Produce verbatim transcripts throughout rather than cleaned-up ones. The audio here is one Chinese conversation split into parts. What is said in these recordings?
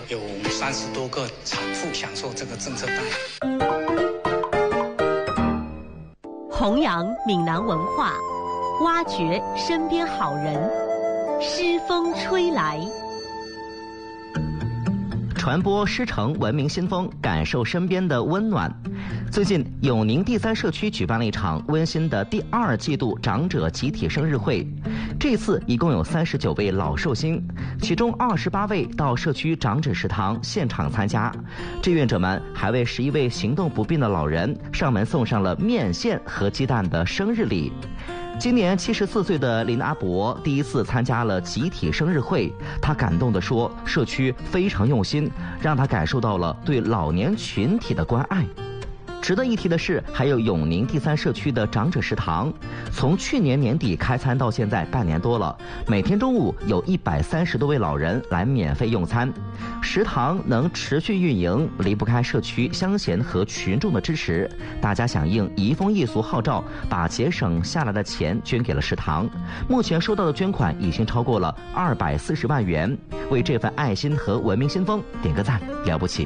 有三十多个产妇享受这个政策贷。 弘扬闽南文化，挖掘身边好人，诗风吹来。 传播师承文明新风，感受身边的温暖。最近，永宁第三社区举办了一场温馨的第二季度长者集体生日会。这次一共有三十九位老寿星，其中二十八位到社区长者食堂现场参加。志愿者们还为十一位行动不便的老人上门送上了面线和鸡蛋的生日礼。今年七十四岁的林阿伯第一次参加了集体生日会，他感动地说：“社区非常用心，让他感受到了对老年群体的关爱。”值得一提的是，还有永宁第三社区的长者食堂，从去年年底开餐到现在半年多了，每天中午有一百三十多位老人来免费用餐。食堂能持续运营，离不开社区乡贤和群众的支持。大家响应移风易俗号召，把节省下来的钱捐给了食堂。目前收到的捐款已经超过了二百四十万元，为这份爱心和文明新风点个赞，了不起！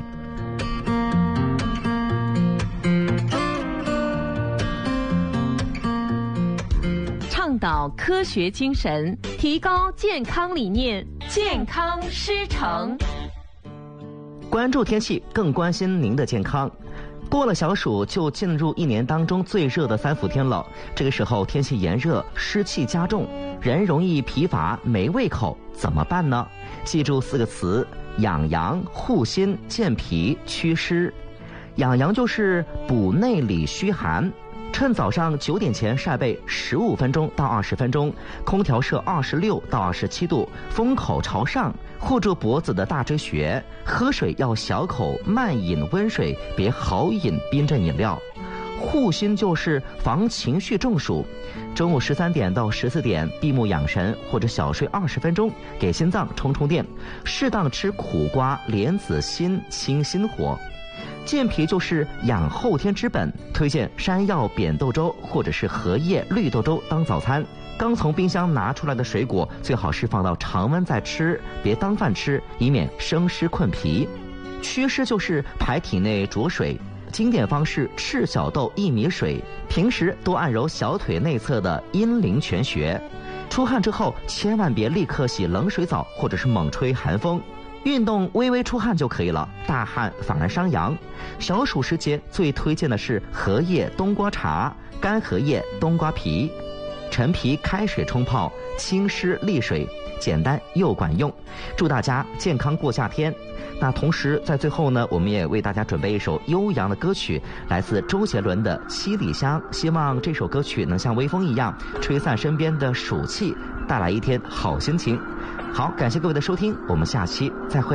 倡导科学精神，提高健康理念，健康师承。 关注天气，更关心您的健康。过了小暑，就进入一年当中最热的三伏天了。这个时候天气炎热，湿气加重，人容易疲乏、没胃口，怎么办呢？记住四个词：养阳、护心、健脾、祛湿。养阳就是补内里虚寒。趁早上九点前晒背十五分钟到二十分钟，空调设二十六到二十七度，风口朝上，护住脖子的大椎穴。喝水要小口慢饮温水，别豪饮冰镇饮料。护心就是防情绪中暑，中午十三点到十四点闭目养神，或者小睡二十分钟，给心脏充充电。适当吃苦瓜、莲子心，清心火。健脾就是养后天之本，推荐山药扁豆粥或者是荷叶绿豆粥当早餐。刚从冰箱拿出来的水果最好是放到常温再吃，别当饭吃，以免生湿困脾。祛湿就是排体内浊水，经典方式赤小豆薏米水，平时多按揉小腿内侧的阴陵泉穴。出汗之后千万别立刻洗冷水澡或者是猛吹寒风，运动微微出汗就可以了，大汗反而伤阳。小暑时节最推荐的是荷叶冬瓜茶、干荷叶冬瓜皮。陈皮开水冲泡，清湿利水，简单又管用。祝大家健康过夏天。那同时在最后呢，我们也为大家准备一首悠扬的歌曲，来自周杰伦的《七里香》，希望这首歌曲能像微风一样吹散身边的暑气，带来一天好心情。好，感谢各位的收听，我们下期再会。